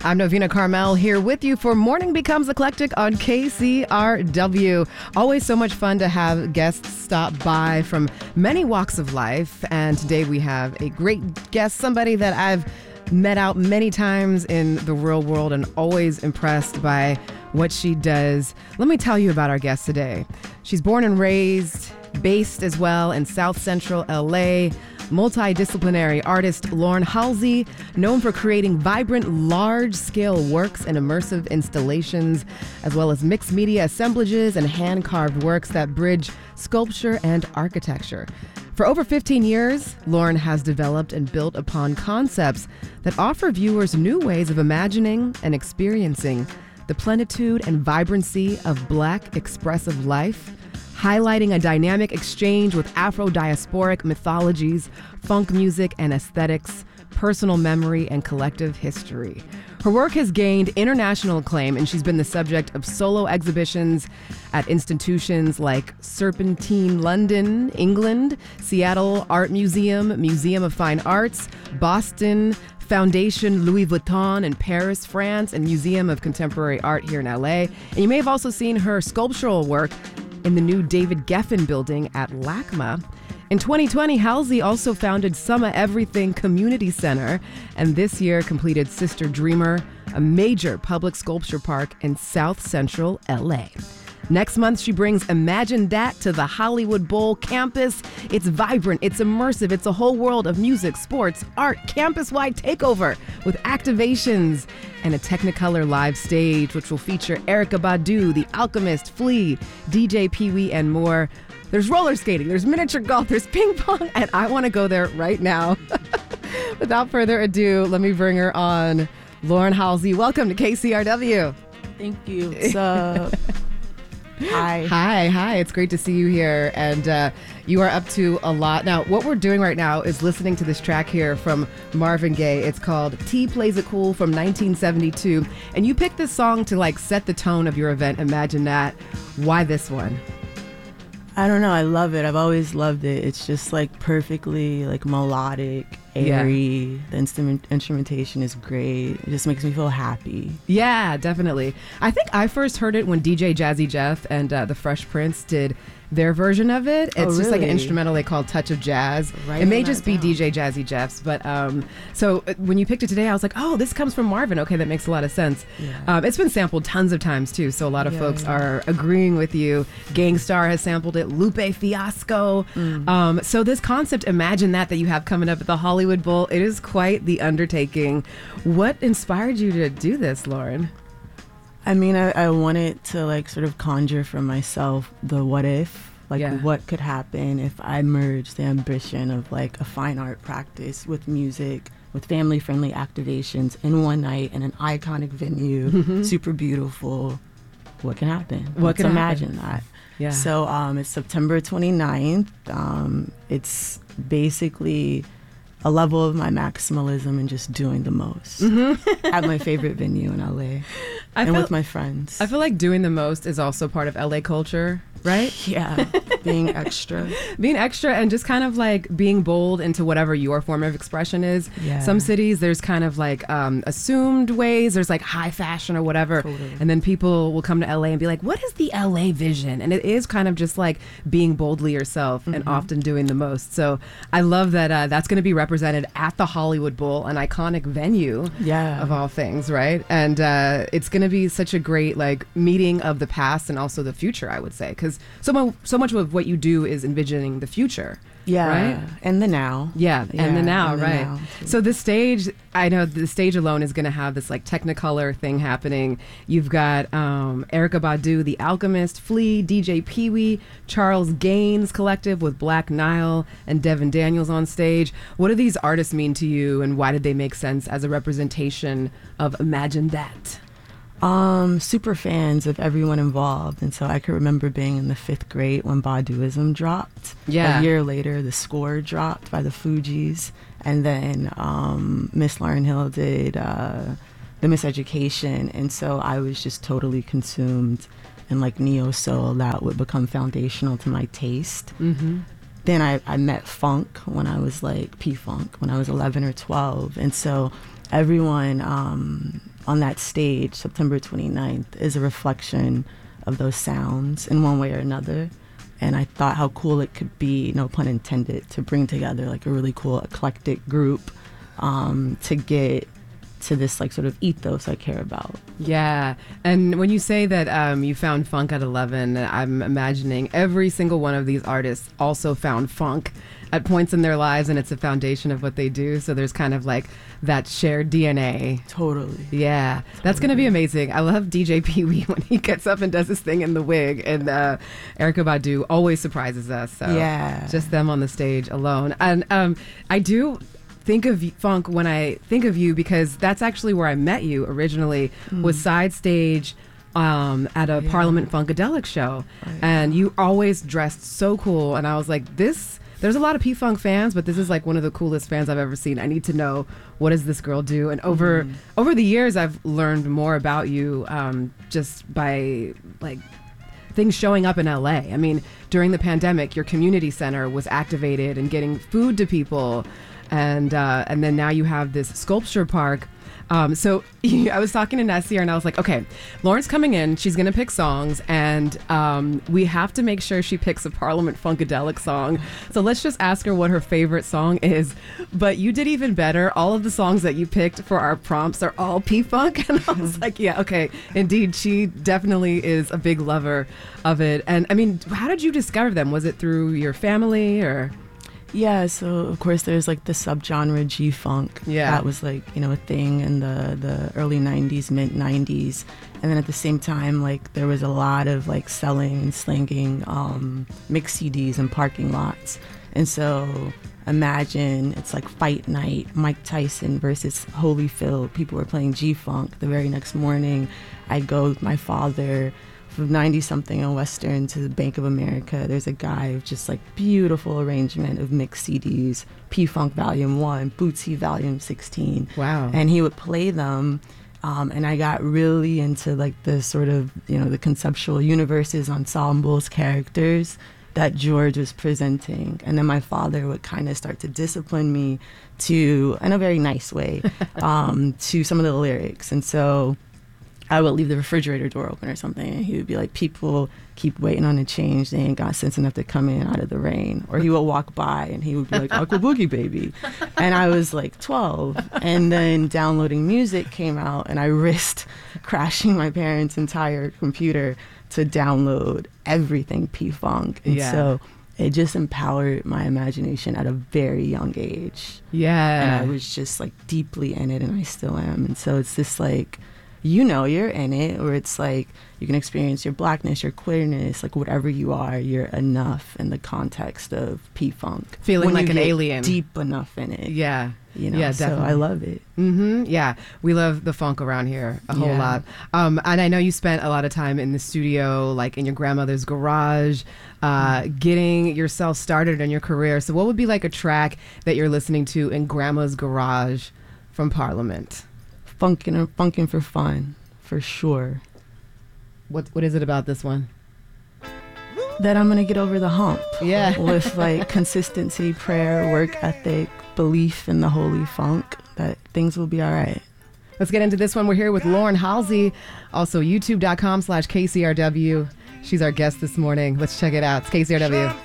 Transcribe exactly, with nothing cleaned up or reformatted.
I'm Novena Carmel here with you for Morning Becomes Eclectic on K C R W. Always so much fun to have guests stop by from many walks of life. And today we have a great guest, somebody that I've met out many times in the real world and always impressed by what she does. Let me tell you about our guest today. She's born and raised, based as well in South Central L A, multidisciplinary artist Lauren Halsey, known for creating vibrant, large-scale works and immersive installations, as well as mixed media assemblages and hand-carved works that bridge sculpture and architecture. For over fifteen years, Lauren has developed and built upon concepts that offer viewers new ways of imagining and experiencing the plenitude and vibrancy of Black expressive life, highlighting a dynamic exchange with Afro-diasporic mythologies, funk music and aesthetics, personal memory, and collective history. Her work has gained international acclaim, and she's been the subject of solo exhibitions at institutions like Serpentine London, England, Seattle Art Museum, Museum of Fine Arts, Boston, Foundation Louis Vuitton in Paris, France, and Museum of Contemporary Art here in L A. And you may have also seen her sculptural work in the new David Geffen building at LACMA. In twenty twenty, Halsey also founded Summa Everything Community Center, and this year completed Sister Dreamer, a major public sculpture park in South Central L A. Next month, she brings Imagine That to the Hollywood Bowl campus. It's vibrant, it's immersive, it's a whole world of music, sports, art, campus-wide takeover with activations and a Technicolor live stage, which will feature Erykah Badu, The Alchemist, Flea, D J Pee-wee, and more. There's roller skating, there's miniature golf, there's ping pong, and I want to go there right now. Without further ado, let me bring her on. Lauren Halsey, welcome to K C R W. Thank you. What's up? Hi. Hi, hi. It's great to see you here. And uh, you are up to a lot. Now, what we're doing right now is listening to this track here from Marvin Gaye. It's called T Plays It Cool from nineteen seventy-two. And you picked this song to like set the tone of your event. Imagine That. Why this one? I don't know. I love it. I've always loved it. It's just like perfectly like melodic, airy. Yeah. The instrument instrumentation is great. It just makes me feel happy. Yeah, definitely. I think I first heard it when D J Jazzy Jeff and uh, the Fresh Prince did their version of it. It's oh, just really? like an instrumental they call Touch of Jazz. Right, it may just be down. D J Jazzy Jeff's, but um, so uh, when you picked it today, I was like, oh, this comes from Marvin. Okay, that makes a lot of sense. Yeah. Um, it's been sampled tons of times too, so a lot of yeah, folks yeah. are agreeing with you. Gangstar has sampled it, Lupe Fiasco. Mm. Um, so this concept, Imagine That, that you have coming up at the Hollywood Bowl, it is quite the undertaking. What inspired you to do this, Lauren? I mean, I, I wanted to like sort of conjure from myself the what if. Like yeah. what could happen if I merged the ambition of like a fine art practice with music, with family-friendly activations in one night in an iconic venue, mm-hmm. super beautiful. What can happen? What Let's can imagine happen? that. Yeah. So um, it's September twenty-ninth. Um, it's basically a level of my maximalism and just doing the most mm-hmm. at my favorite venue in L A I and feel, with my friends. I feel like doing the most is also part of L A culture, right? Yeah, being extra. Being extra and just kind of like being bold into whatever your form of expression is. Yeah. Some cities, there's kind of like um, assumed ways, there's like high fashion or whatever. Totally. And then people will come to L A and be like, what is the L A vision? And it is kind of just like being boldly yourself mm-hmm. and often doing the most. So I love that uh, that's going to be represented at the Hollywood Bowl, an iconic venue yeah. of all things, right? And uh, it's going to be such a great like meeting of the past and also the future, I would say, because so, mo- so much of what you do is envisioning the future. Yeah, right? And the now. Yeah, yeah and the now, and the right. now, so the stage, I know the stage alone is going to have this like Technicolor thing happening. You've got um, Erykah Badu, The Alchemist, Flea, D J Pee-wee, Charles Gaines Collective with Black Nile and Devin Daniels on stage. What do these artists mean to you, and why did they make sense as a representation of Imagine That? Um, super fans of everyone involved, and so I could remember being in the fifth grade when Baduism dropped. Yeah. A year later, the score dropped by the Fugees, and then um, Miss Lauryn Hill did uh, the Miseducation, and so I was just totally consumed in like neo soul that would become foundational to my taste. Mm-hmm. Then I, I met funk when I was like P-Funk when I was eleven or twelve, and so everyone. Um, on that stage, September twenty-ninth, is a reflection of those sounds in one way or another. And I thought how cool it could be, no pun intended, to bring together like a really cool eclectic group um, to get to this like sort of ethos I care about. Yeah. And when you say that um, you found funk at eleven, I'm imagining every single one of these artists also found funk at points in their lives, and it's a foundation of what they do. So there's kind of like that shared D N A. Totally. Yeah. Totally. That's going to be amazing. I love D J Pee Wee when he gets up and does his thing in the wig, and uh, Erykah Badu always surprises us. So yeah. Just them on the stage alone. And um, I do think of funk when I think of you, because that's actually where I met you originally, mm. was side stage um, at a yeah. Parliament Funkadelic show. Right. And you always dressed so cool. And I was like, this... There's a lot of P-Funk fans, but this is like one of the coolest fans I've ever seen. I need to know, what does this girl do? And over mm. over the years, I've learned more about you um, just by like things showing up in L A. I mean, during the pandemic, your community center was activated and getting food to people. And uh, and then now you have this sculpture park. Um, so I was talking to Nasir, and I was like, okay, Lauren's coming in. She's going to pick songs, and um, we have to make sure she picks a Parliament Funkadelic song. So let's just ask her what her favorite song is. But you did even better. All of the songs that you picked for our prompts are all P-Funk. And I was like, yeah, okay, indeed. She definitely is a big lover of it. And I mean, how did you discover them? Was it through your family or... Yeah, so of course there's like the subgenre G-Funk. Yeah. That was like, you know, a thing in the, the early nineties, mid nineties. And then at the same time, like there was a lot of like selling and slinging um, mixed C Ds in parking lots. And so imagine it's like fight night, Mike Tyson versus Holyfield. People were playing G-Funk. The very next morning, I'd go with my father from ninety something on Western to the Bank of America. There's a guy with just like beautiful arrangement of mixed C Ds, P-Funk Volume one, Bootsy Volume sixteen. Wow. And he would play them. Um, and I got really into like the sort of, you know, the conceptual universes, ensembles, characters that George was presenting. And then my father would kind of start to discipline me to, in a very nice way, um, to some of the lyrics. And so I would leave the refrigerator door open or something, and he would be like, people keep waiting on a change. They ain't got sense enough to come in out of the rain. Or he would walk by, and he would be like, Aqua Boogie Baby. And I was like twelve. And then downloading music came out, and I risked crashing my parents' entire computer to download everything P-Funk. And yeah. so it just empowered my imagination at a very young age. Yeah. And I was just like deeply in it, and I still am. And so it's this like, you know, you're in it, or it's like you can experience your blackness, your queerness, like whatever you are, you're enough in the context of P-Funk. Feeling when like you an get alien. Deep enough in it. Yeah. You know, yeah, so definitely. I love it. Mm-hmm. Yeah, we love the funk around here a whole Yeah. lot. Um, and I know you spent a lot of time in the studio, like in your grandmother's garage, uh, mm. getting yourself started in your career. So what would be like a track that you're listening to in grandma's garage from Parliament? Funkin' or funkin' for fun, for sure. What What is it about this one? That I'm gonna get over the hump. Yeah. With like consistency, prayer, work ethic, belief in the holy funk, that things will be all right. Let's get into this one. We're here with Lauren Halsey, also youtube.com slash KCRW. She's our guest this morning. Let's check it out. It's K C R W.